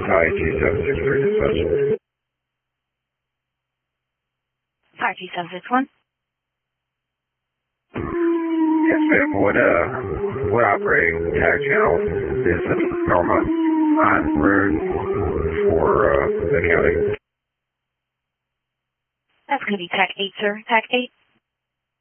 52763 dispatch. 52761. Yes, ma'am. What operating tag channel is Norma on road for the county? That's going to be TAC 8, sir. TAC 8.